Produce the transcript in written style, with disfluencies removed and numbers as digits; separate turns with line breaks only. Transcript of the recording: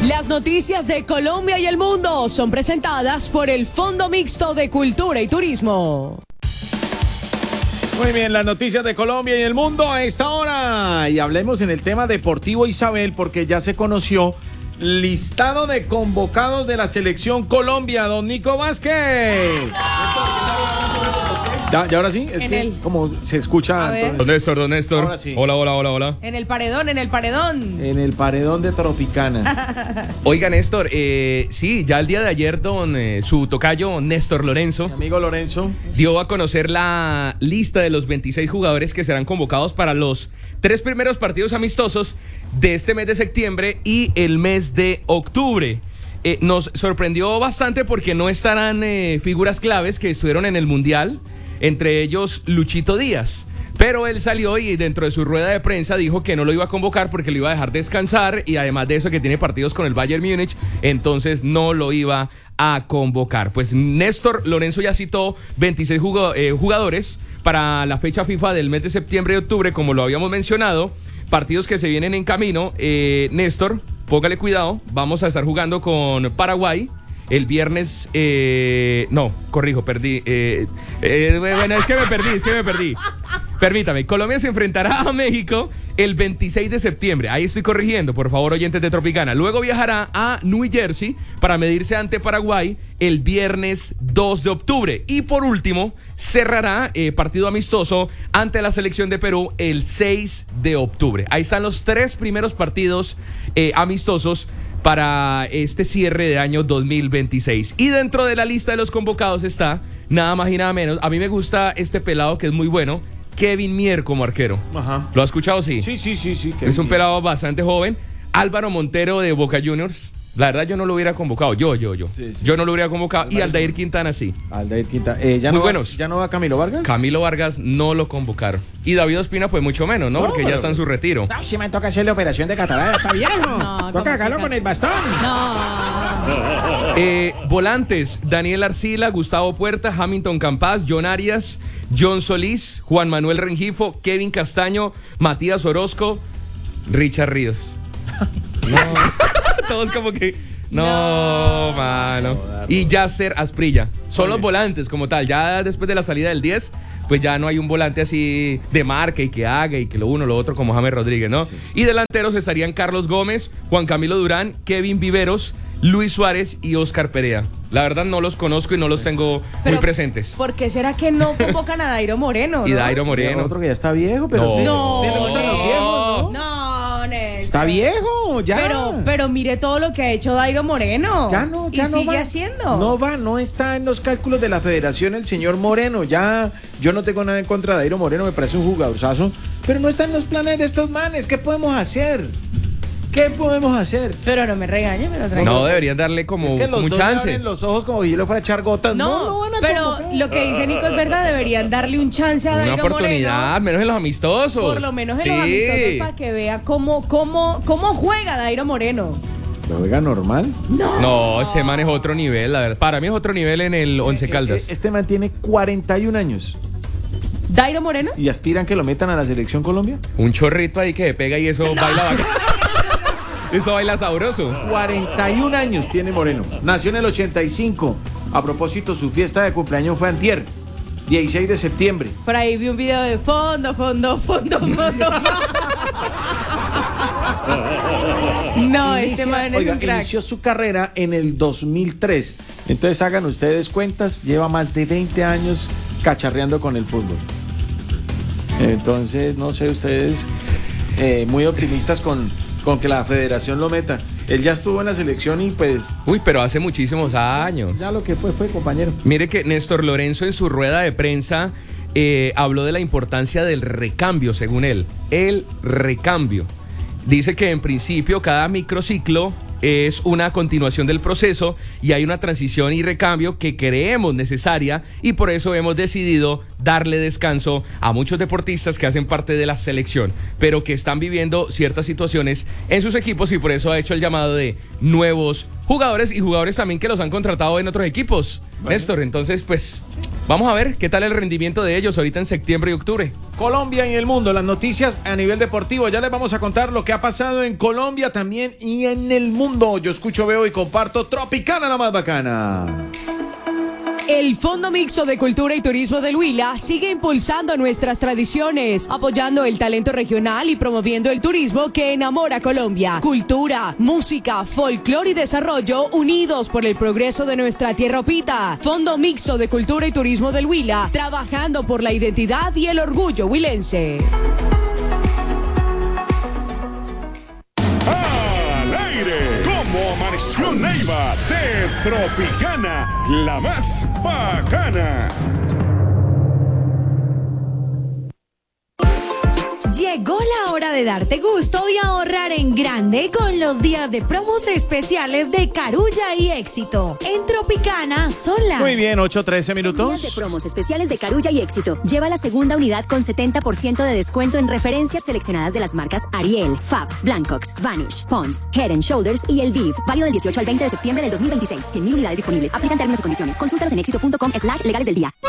Las noticias de Colombia y el mundo son presentadas por el Fondo Mixto de Cultura y Turismo.
Muy bien, las noticias de Colombia y el mundo a esta hora. Y hablemos en el tema deportivo, Isabel, porque ya se conoció listado de convocados de la selección Colombia. Don Nico Vázquez. ¿Y ahora sí? Es que como se escucha.
Don Néstor.
Ahora sí.
Hola.
En el paredón.
En el paredón de Tropicana.
Oiga, Néstor, sí, ya el día de ayer su tocayo Néstor Lorenzo,
Mi amigo Lorenzo,
dio a conocer la lista de los 26 jugadores que serán convocados para los 3 primeros partidos amistosos de este mes de septiembre y el mes de octubre. Nos sorprendió bastante porque no estarán figuras claves que estuvieron en el Mundial, entre ellos Luchito Díaz. Pero él salió y dentro de su rueda de prensa dijo que no lo iba a convocar porque lo iba a dejar descansar y además de eso que tiene partidos con el Bayern Múnich, entonces no lo iba a convocar. Pues Néstor Lorenzo ya citó 26 jugadores para la fecha FIFA del mes de septiembre y octubre, como lo habíamos mencionado, partidos que se vienen en camino. Néstor, póngale cuidado, vamos a estar jugando con Paraguay el viernes, perdí. Bueno, es que me perdí. Permítame, Colombia se enfrentará a México el 26 de septiembre. Ahí estoy corrigiendo, por favor, oyentes de Tropicana. Luego viajará a New Jersey para medirse ante Paraguay el viernes 2 de octubre. Y por último, cerrará partido amistoso ante la selección de Perú el 6 de octubre. Ahí están los 3 primeros partidos amistosos para este cierre de año 2026. Y dentro de la lista de los convocados está nada más y nada menos. A mí me gusta este pelado que es muy bueno, Kevin Mier como arquero. Ajá. ¿Lo has escuchado? Sí.
Sí.
Es un pelado bastante joven. Álvaro Montero de Boca Juniors. La verdad yo no lo hubiera convocado. Yo no lo hubiera convocado. Y Aldair Quintana sí.
Aldair Quintana.
Muy buenos.
¿Ya no va Camilo Vargas?
Camilo Vargas no lo convocaron. Y David Ospina pues mucho menos, ¿no? Porque ya está en su retiro.
No, si me toca hacerle operación de catarata. Está viejo. Toca sacarlo con el bastón.
Volantes: Daniel Arcila, Gustavo Puerta, Hamilton Campas, John Arias, John Solís, Juan Manuel Rengifo, Kevin Castaño, Matías Orozco, Richard Ríos. No. Todos como que no, mano. Y Yasser Asprilla. Son los volantes como tal. Ya después de la salida del 10, pues ya no hay un volante así de marca y que haga y que lo uno, lo otro como James Rodríguez, ¿no? Sí. Y delanteros estarían Carlos Gómez, Juan Camilo Durán, Kevin Viveros, Luis Suárez y Oscar Perea. La verdad no los conozco y no los tengo muy presentes.
¿Por qué será que no convocan a Dairo Moreno?
Y Dairo Moreno.
Otro que ya está viejo, pero
no.
¿Te gustan los viejos, no?
No, Néstor.
Está viejo, ya.
Pero mire todo lo que ha hecho Dairo Moreno.
Ya no
sigue
va.
haciendo.
No está en los cálculos de la federación el señor Moreno. Ya, yo no tengo nada en contra de Dairo Moreno, me parece un jugadorzazo, pero no está en los planes de estos manes. ¿Qué podemos hacer?
Pero no me regañe,
No, deberían darle como
es que los
un
dos
chance.
abren los ojos como si yo le fuera a echar gotas.
No van a pero convocar. Lo que dice Nico es verdad, deberían darle un chance a Dairo Moreno.
Una oportunidad, menos en los amistosos.
Por lo menos en los amistosos para que vea cómo juega Dairo Moreno.
¿Lo juega normal?
No, ese man es otro nivel, la verdad. Para mí es otro nivel en el Once Caldas.
Este man tiene 41 años.
¿Dairo Moreno?
¿Y aspiran que lo metan a la selección Colombia?
Un chorrito ahí que pega y eso baila Eso baila sabroso.
41 años tiene Moreno. Nació en el 85. A propósito, su fiesta de cumpleaños fue antier, 16 de septiembre.
Por ahí vi un video de fondo. No, este man es un crack.
Inició su carrera en el 2003. Entonces hagan ustedes cuentas, lleva más de 20 años cacharreando con el fútbol. Entonces, no sé, ustedes muy optimistas con que la federación lo meta. Él ya estuvo en la selección y pues...
Uy, pero hace muchísimos años.
Ya lo que fue, compañero.
Mire que Néstor Lorenzo en su rueda de prensa habló de la importancia del recambio, según él. El recambio. Dice que en principio cada microciclo es una continuación del proceso y hay una transición y recambio que creemos necesaria y por eso hemos decidido darle descanso a muchos deportistas que hacen parte de la selección, pero que están viviendo ciertas situaciones en sus equipos y por eso ha hecho el llamado de nuevos jugadores y jugadores también que los han contratado en otros equipos. Bueno. Néstor, entonces pues Vamos a ver qué tal el rendimiento de ellos ahorita en septiembre y octubre.
Colombia y el mundo, las noticias a nivel deportivo. Ya les vamos a contar lo que ha pasado en Colombia también y en el mundo. Yo escucho, veo y comparto Tropicana, la más bacana.
El Fondo Mixto de Cultura y Turismo del Huila sigue impulsando nuestras tradiciones, apoyando el talento regional y promoviendo el turismo que enamora a Colombia. Cultura, música, folclore y desarrollo unidos por el progreso de nuestra tierra opita. Fondo Mixto de Cultura y Turismo del Huila, trabajando por la identidad y el orgullo huilense.
Amaneció Neiva de Tropicana, la más bacana.
Llegó la hora de darte gusto y ahorrar en grande con los días de promos especiales de Carulla y Éxito. En Tropicana son las...
Muy bien, 8:13
Días de
minutos.
promos especiales de Carulla y Éxito. Lleva la segunda unidad con 70% de descuento en referencias seleccionadas de las marcas Ariel, Fab, Blancox, Vanish, Pond's, Head & Shoulders y El Viv. Válido del 18 al 20 de septiembre del 2026. 100.000 unidades disponibles. Aplican términos y condiciones. Consúltalos en éxito.com/legales del día.